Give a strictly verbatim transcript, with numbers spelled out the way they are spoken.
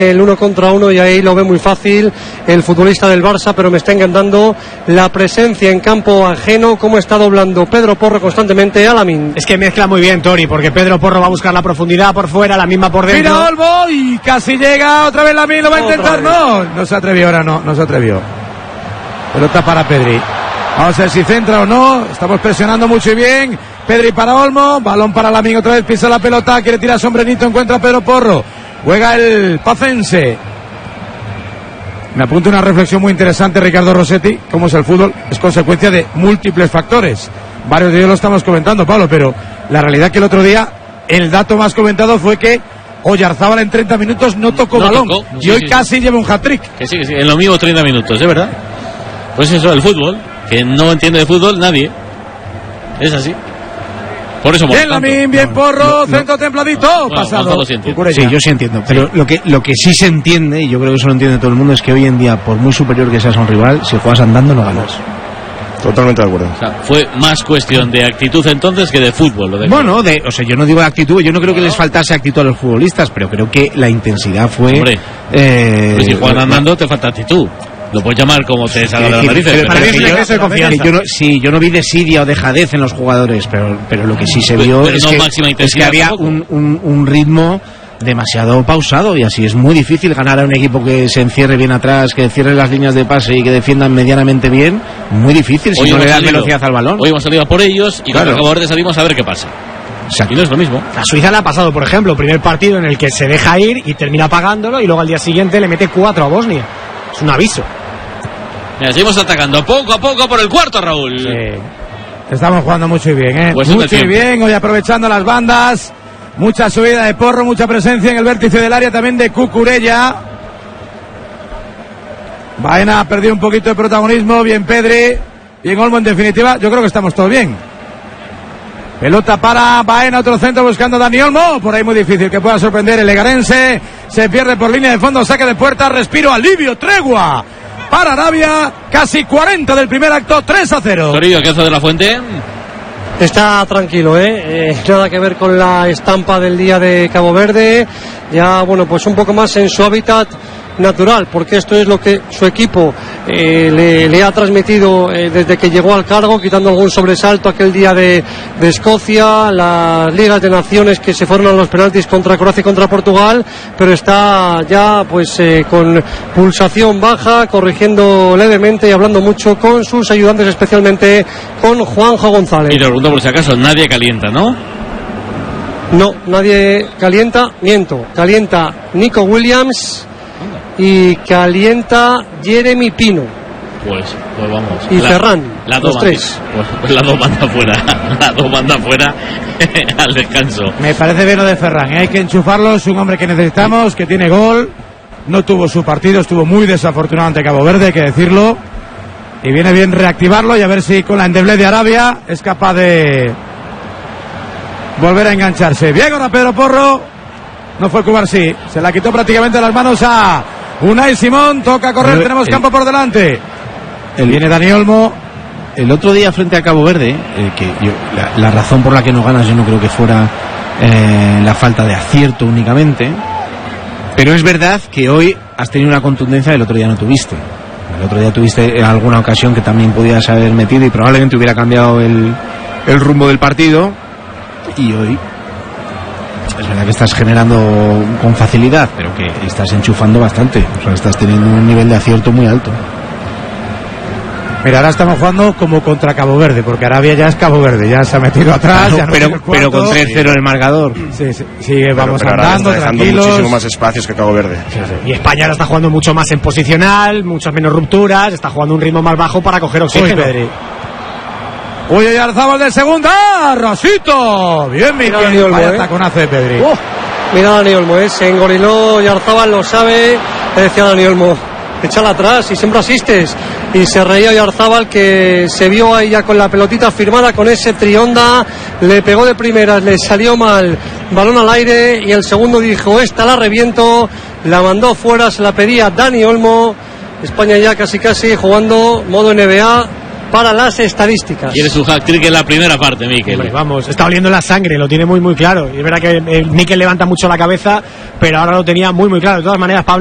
el uno contra uno y ahí lo ve muy fácil el futbolista del Barça, pero me está encantando la presencia en campo ajeno, cómo está doblando Pedro Porro constantemente a Lamine. Es que mezcla muy bien Tori, porque Pedro Porro va a buscar la profundidad por fuera, la misma por dentro. Mira Olmo y casi llega otra vez Lamine, lo va a intentar, no, no se atrevió ahora, no, no se atrevió. Pelota para Pedri. Vamos a ver si centra o no, estamos presionando mucho y bien. Pedri para Olmo, balón para Lamine, otra vez pisa la pelota, quiere tirar sombrerito, encuentra a Pedro Porro. Juega el pacense. Me apunta una reflexión muy interesante Ricardo Rossetti, cómo es el fútbol, es consecuencia de múltiples factores. Varios de ellos lo estamos comentando, Pablo, pero la realidad es que el otro día el dato más comentado fue que Oyarzábal en treinta minutos no tocó no balón tocó. y sí, hoy sí, casi sí. lleva un hat-trick. Que sí, que sí, en lo mismo treinta minutos, ¿es verdad? Pues eso, el fútbol, que no entiende de fútbol nadie. Es así. Por eso bien Lamine, bien Porro, no, no, centro templadito, bueno, pasado. Sí, sí, yo sí entiendo, pero sí. lo que lo que sí se entiende, y yo creo que eso lo entiende todo el mundo, es que hoy en día, por muy superior que seas a un rival, si juegas andando no ganas. Totalmente de acuerdo. O sea, fue más cuestión de actitud entonces que de fútbol. Lo de bueno, de, o sea, yo no digo de actitud, yo no creo que les faltase actitud a los futbolistas, pero creo que la intensidad fue... Hombre, eh, pues si juegan andando te falta actitud. Lo puedes llamar como te salga de las narices. Pero, pero, pero, pero yo, de confianza. Yo no, sí, yo no vi desidia o dejadez en los jugadores, pero, pero lo que sí se vio pero es, no que, es que había un, un, un ritmo demasiado pausado y así es muy difícil ganar a un equipo que se encierre bien atrás, que cierre las líneas de pase y que defiendan medianamente bien. Muy difícil si hoy no le das velocidad al balón. Hoy hemos salido a por ellos y claro, con Cabo Verde salimos a ver qué pasa. Exacto. Y no es lo mismo. A Suiza le ha pasado, por ejemplo, primer partido en el que se deja ir y termina pagándolo y luego al día siguiente le mete cuatro a Bosnia. Es un aviso. Mira, seguimos atacando poco a poco por el cuarto, Raúl. Sí. Estamos jugando mucho y bien, ¿eh? Pues mucho y bien, hoy aprovechando las bandas. Mucha subida de Porro, mucha presencia en el vértice del área también de Cucurella. Baena ha perdido un poquito de protagonismo, bien Pedri, bien Olmo, en definitiva, yo creo que estamos todos bien. Pelota para Baena, otro centro buscando a Dani Olmo, por ahí muy difícil que pueda sorprender el legarense. Se pierde por línea de fondo, saque de puerta, respiro, alivio, tregua para Arabia, casi cuarenta del primer acto, tres a cero. Torillo, ¿qué hace de la Fuente? Está tranquilo, ¿eh? ¿eh? Nada que ver con la estampa del día de Cabo Verde. Ya, bueno, pues un poco más en su hábitat natural, porque esto es lo que su equipo eh, le, le ha transmitido eh, desde que llegó al cargo, quitando algún sobresalto aquel día de, de Escocia, las ligas de naciones que se fueron a los penaltis contra Croacia y contra Portugal, pero está ya pues eh, con pulsación baja, corrigiendo levemente y hablando mucho con sus ayudantes, especialmente con Juanjo González. Y te pregunto por si acaso, nadie calienta, ¿no? No, nadie calienta, miento, calienta Nico Williams y calienta Jeremy Pino. Pues, pues vamos. Y la, Ferran, la los tres. Pues, pues la dos manda fuera, la dos manda fuera al descanso. Me parece bien lo de Ferran, ¿eh? Hay que enchufarlo, es un hombre que necesitamos, que tiene gol, no tuvo su partido, estuvo muy desafortunado ante Cabo Verde, hay que decirlo, y viene bien reactivarlo y a ver si con la endeblez de Arabia es capaz de volver a engancharse. Bien ahora Pedro Porro, no fue Cubarsí, se la quitó prácticamente de las manos a Unai Simón, toca correr, el, tenemos el, campo por delante. El, Viene Dani Olmo. El otro día frente a Cabo Verde, eh, que yo, la, la razón por la que no ganas yo no creo que fuera eh, la falta de acierto únicamente, pero es verdad que hoy has tenido una contundencia que el otro día no tuviste. El otro día tuviste en alguna ocasión que también podías haber metido y probablemente hubiera cambiado el, el rumbo del partido, y hoy es verdad que estás generando con facilidad, pero que estás enchufando bastante, o sea, estás teniendo un nivel de acierto muy alto. Mira, ahora estamos jugando como contra Cabo Verde, porque Arabia ya es Cabo Verde, ya se ha metido atrás, claro, ya no pero, pero con tres cero en el marcador. Sí, sí, sí, vamos pero, pero andando, está dejando tranquilos. Muchísimo más espacios que Cabo Verde. Sí, sí. Y España ahora está jugando mucho más en posicional, muchas menos rupturas, está jugando un ritmo más bajo para coger oxígeno. Uy, Uy, Oyarzábal de segunda, Rosito. Bien, mira Dani Olmo, vaya taconazo de Pedri. Oh, mira Dani Olmo, eh, se engoriló Oyarzábal, lo sabe, le decía Dani Olmo, échala atrás y siempre asistes. Y se reía Oyarzábal, que se vio ahí ya con la pelotita firmada, con ese trionda, le pegó de primeras, le salió mal, balón al aire, y el segundo dijo, esta la reviento, la mandó fuera, se la pedía Dani Olmo. España ya casi casi jugando modo N B A, para las estadísticas. Quiere su hat-trick en la primera parte, Mikel. Hombre, vamos, está oliendo la sangre, lo tiene muy muy claro. Y es verdad que eh, Mikel levanta mucho la cabeza, pero ahora lo tenía muy muy claro. De todas maneras, Pablo